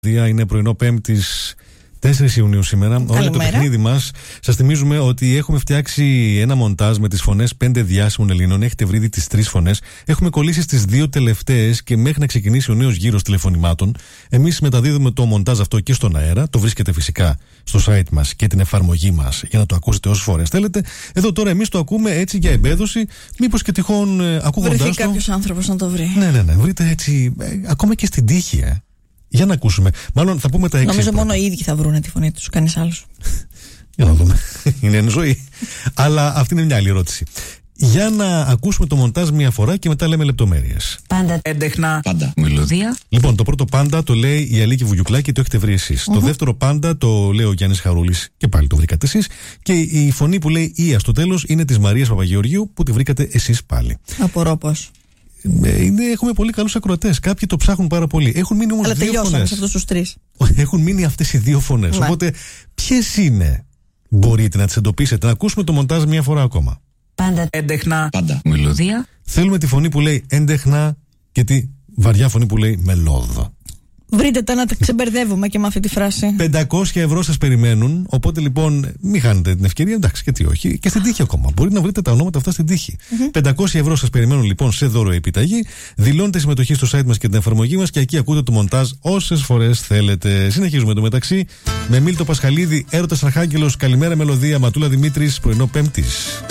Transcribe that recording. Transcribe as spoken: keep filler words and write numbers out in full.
Είναι πρωινό Πέμπτης, τέσσερις Ιουνίου σήμερα. Όλο το παιχνίδι μας. Σας θυμίζουμε ότι έχουμε φτιάξει ένα μοντάζ με τις φωνές πέντε διάσημων Ελλήνων. Έχετε βρει τις τρεις φωνές. Έχουμε κολλήσει στις δύο τελευταίες και μέχρι να ξεκινήσει ο νέος γύρος τηλεφωνημάτων, εμείς μεταδίδουμε το μοντάζ αυτό και στον αέρα. Το βρίσκεται φυσικά στο site μας και την εφαρμογή μας για να το ακούσετε όσες φορές θέλετε. Εδώ τώρα εμείς το ακούμε έτσι για εμπέδωση. Μήπως και τυχόν ε, ακούγοντάς το. Βρεθεί κάποιος άνθρωπος να το βρει. Ναι, ναι, ναι. Βρείτε έτσι, ε, ακόμα και στην τύχη, ε. Για να ακούσουμε. Μάλλον θα πούμε τα εξής. Νομίζω μόνο οι ίδιοι θα βρούνε τη φωνή τους, κανείς άλλος. Για να δούμε. Είναι εν ζωή. Αλλά αυτή είναι μια άλλη ερώτηση. Για να ακούσουμε το μοντάζ μια φορά και μετά λέμε λεπτομέρειες. Πάντα. Έντεχνα. Πάντα. Μελωδία. Λοιπόν, το πρώτο πάντα το λέει η Αλίκη Βουγιουκλάκη, το έχετε βρει εσείς. Mm-hmm. Το δεύτερο πάντα το λέει ο Γιάννης Χαρούλης και πάλι το βρήκατε εσείς. Και η φωνή που λέει Ία στο τέλος είναι της Μαρίας Παπαγεωργίου που τη βρήκατε εσείς πάλι. Απορώ πώς. Είναι, έχουμε πολύ καλούς ακροατές. Κάποιοι το ψάχνουν πάρα πολύ. Έχουν μείνει όμως Αλλά δύο τελειώσαμε φωνές. σε αυτούς τους τρεις. Έχουν μείνει αυτές οι δύο φωνές. Ναι. Οπότε, ποιες είναι, μπορείτε να τις εντοπίσετε, να ακούσουμε το μοντάζ μια φορά ακόμα. Πάντα. Έντεχνα. Πάντα. Μελωδία. Θέλουμε τη φωνή που λέει έντεχνα και τη βαριά φωνή που λέει μελώδα. Βρείτε τα να τα ξεμπερδεύουμε και με αυτή τη φράση. πεντακόσια ευρώ σας περιμένουν. Οπότε λοιπόν, μην χάνετε την ευκαιρία. Εντάξει, γιατί όχι. Και στην τύχη ακόμα. Μπορείτε να βρείτε τα ονόματα αυτά στην τύχη. Mm-hmm. πεντακόσια ευρώ σας περιμένουν λοιπόν σε δώρο επιταγή. Δηλώνετε συμμετοχή στο site μας και την εφαρμογή μας και εκεί ακούτε το μοντάζ όσες φορές θέλετε. Συνεχίζουμε το μεταξύ με Μίλτο Πασχαλίδη, Έρωτας Αρχάγγελος, Καλημέρα Μελωδία, Ματούλα Δημήτρης, πρωινό Πέμπτης.